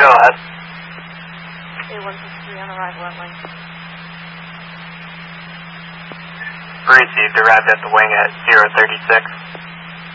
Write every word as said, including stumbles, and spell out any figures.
Go ahead. A one six three on arrival at wing. Received, arrived at the wing at zero thirty-six.